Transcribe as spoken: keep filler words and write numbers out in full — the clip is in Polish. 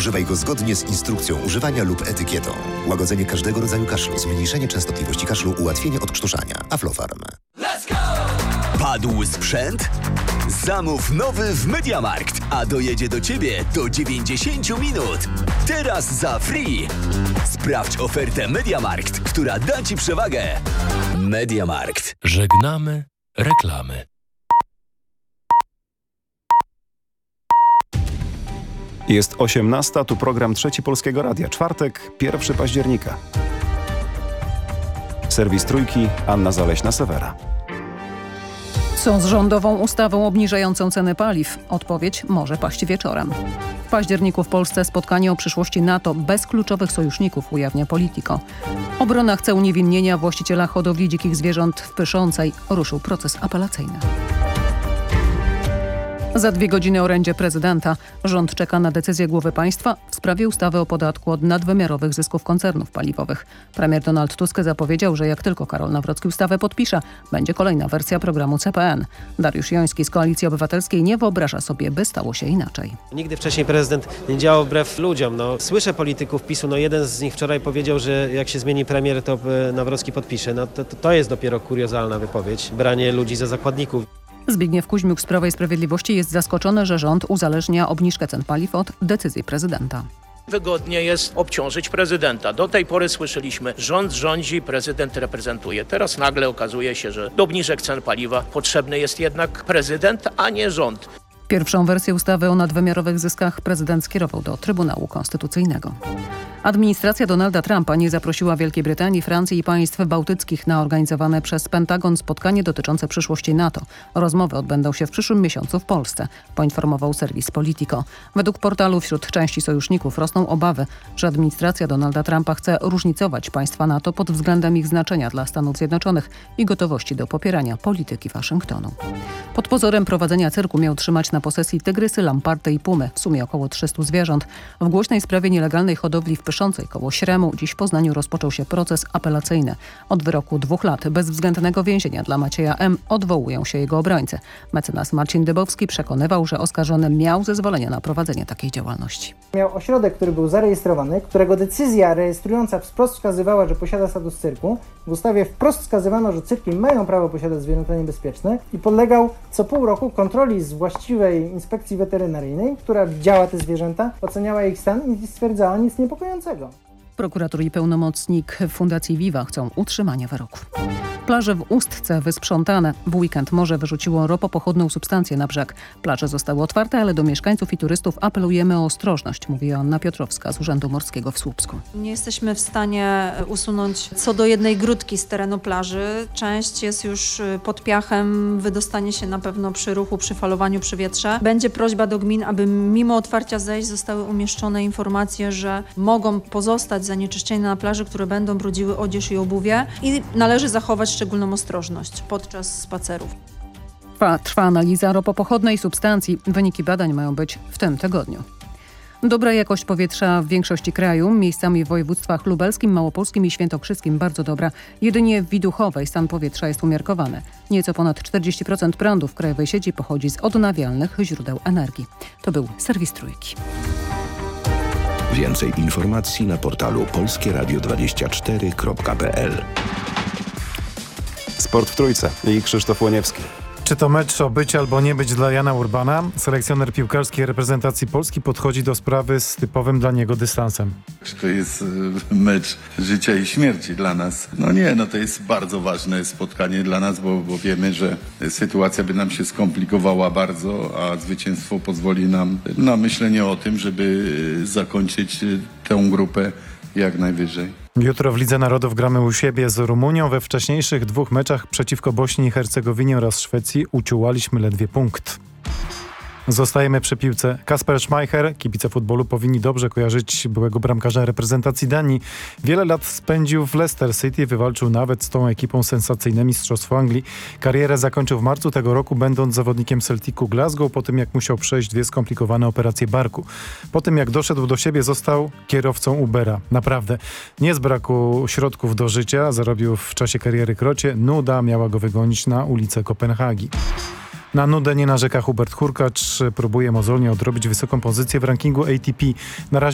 Używaj go zgodnie z instrukcją używania lub etykietą. Łagodzenie każdego rodzaju kaszlu, zmniejszenie częstotliwości kaszlu, ułatwienie odkrztuszania. Aflofarm. Let's go! Padł sprzęt? Zamów nowy w MediaMarkt, a dojedzie do Ciebie do dziewięćdziesiąt minut. Teraz za free. Sprawdź ofertę MediaMarkt, która da Ci przewagę. MediaMarkt. Żegnamy reklamy. Jest osiemnasta, tu program Trzeci Polskiego Radia. Czwartek, pierwszego października. Serwis Trójki, Anna Zaleśna-Sewera. Co z rządową ustawą obniżającą ceny paliw? Odpowiedź może paść wieczorem. W październiku w Polsce spotkanie o przyszłości NATO bez kluczowych sojuszników, ujawnia Politico. Obrona chce uniewinnienia właściciela hodowli dzikich zwierząt w Pyszącej. Ruszył proces apelacyjny. Za dwie godziny orędzie prezydenta. Rząd czeka na decyzję głowy państwa w sprawie ustawy o podatku od nadwymiarowych zysków koncernów paliwowych. Premier Donald Tusk zapowiedział, że jak tylko Karol Nawrocki ustawę podpisze, będzie kolejna wersja programu C P N. Dariusz Joński z Koalicji Obywatelskiej nie wyobraża sobie, by stało się inaczej. Nigdy wcześniej prezydent nie działał wbrew ludziom. No, słyszę polityków PiSu, no jeden z nich wczoraj powiedział, że jak się zmieni premier, to Nawrocki podpisze. No to, to jest dopiero kuriozalna wypowiedź. Branie ludzi za zakładników. Zbigniew Kuźmiuk z Prawa i Sprawiedliwości jest zaskoczony, że rząd uzależnia obniżkę cen paliw od decyzji prezydenta. Wygodnie jest obciążyć prezydenta. Do tej pory słyszeliśmy, rząd rządzi, prezydent reprezentuje. Teraz nagle okazuje się, że do obniżek cen paliwa potrzebny jest jednak prezydent, a nie rząd. Pierwszą wersję ustawy o nadwymiarowych zyskach prezydent skierował do Trybunału Konstytucyjnego. Administracja Donalda Trumpa nie zaprosiła Wielkiej Brytanii, Francji i państw bałtyckich na organizowane przez Pentagon spotkanie dotyczące przyszłości NATO. Rozmowy odbędą się w przyszłym miesiącu w Polsce, poinformował serwis Politico. Według portalu wśród części sojuszników rosną obawy, że administracja Donalda Trumpa chce różnicować państwa NATO pod względem ich znaczenia dla Stanów Zjednoczonych i gotowości do popierania polityki Waszyngtonu. Pod pozorem prowadzenia cyrku miał trzymać na posesji tygrysy, lamparty i pumy, w sumie około trzystu zwierząt. W głośnej sprawie nielegalnej hodowli w Pyszącej koło Śremu dziś w Poznaniu rozpoczął się proces apelacyjny. Od wyroku dwóch lat bezwzględnego więzienia dla Macieja M. odwołują się jego obrońcy. Mecenas Marcin Dybowski przekonywał, że oskarżony miał zezwolenie na prowadzenie takiej działalności. Miał ośrodek, który był zarejestrowany, którego decyzja rejestrująca wprost wskazywała, że posiada status cyrku. W ustawie wprost wskazywano, że cyrki mają prawo posiadać zwierzęta niebezpieczne i podlegał co pół roku kontroli z właściwej inspekcji weterynaryjnej, która widziała te zwierzęta, oceniała ich stan i stwierdzała nic niepokojącego. Prokurator i pełnomocnik Fundacji Viva chcą utrzymania wyroku. Plaże w Ustce wysprzątane. W weekend morze wyrzuciło ropopochodną substancję na brzeg. Plaże zostały otwarte, ale do mieszkańców i turystów apelujemy o ostrożność, mówi Anna Piotrowska z Urzędu Morskiego w Słupsku. Nie jesteśmy w stanie usunąć co do jednej grudki z terenu plaży. Część jest już pod piachem, wydostanie się na pewno przy ruchu, przy falowaniu, przy wietrze. Będzie prośba do gmin, aby mimo otwarcia zejść zostały umieszczone informacje, że mogą pozostać zanieczyszczenia na plaży, które będą brudziły odzież i obuwie i należy zachować szczególną ostrożność podczas spacerów. Trwa, trwa analiza ropopochodnej substancji. Wyniki badań mają być w tym tygodniu. Dobra jakość powietrza w większości kraju, miejscami w województwach lubelskim, małopolskim i świętokrzyskim bardzo dobra. Jedynie w Widuchowej stan powietrza jest umiarkowany. Nieco ponad czterdzieści procent prądu w krajowej sieci pochodzi z odnawialnych źródeł energii. To był serwis Trójki. Więcej informacji na portalu polskie radio dwadzieścia cztery kropka p l. Sport w Trójce i Krzysztof Łoniewski. Czy to mecz o być albo nie być dla Jana Urbana? Selekcjoner piłkarskiej reprezentacji Polski podchodzi do sprawy z typowym dla niego dystansem. Czy to jest mecz życia i śmierci dla nas? No nie, no to jest bardzo ważne spotkanie dla nas, bo, bo wiemy, że sytuacja by nam się skomplikowała bardzo, a zwycięstwo pozwoli nam na myślenie o tym, żeby zakończyć tę grupę jak najwyżej. Jutro w Lidze Narodów gramy u siebie z Rumunią. We wcześniejszych dwóch meczach przeciwko Bośni i Hercegowinie oraz Szwecji uciułaliśmy ledwie punkt. Zostajemy przy piłce. Kasper Schmeichel, kibice futbolu powinni dobrze kojarzyć byłego bramkarza reprezentacji Danii. Wiele lat spędził w Leicester City, wywalczył nawet z tą ekipą sensacyjne mistrzostwo Anglii. Karierę zakończył w marcu tego roku, będąc zawodnikiem Celticu Glasgow, po tym jak musiał przejść dwie skomplikowane operacje barku. Po tym jak doszedł do siebie, został kierowcą Ubera. Naprawdę. Nie z braku środków do życia, zarobił w czasie kariery krocie. Nuda miała go wygonić na ulicę Kopenhagi. Na nudę nie narzeka Hubert Hurkacz, próbuje mozolnie odrobić wysoką pozycję w rankingu A T P. Na razie